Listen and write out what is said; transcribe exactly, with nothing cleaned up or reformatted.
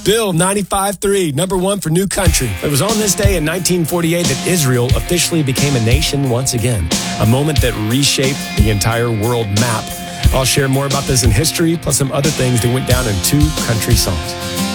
Bill, ninety-five three, number one for New Country. It was on this day in nineteen forty-eight that Israel officially became a nation once again, a moment that reshaped the entire world map. I'll share more about this in history, plus some other things that went down in two country songs.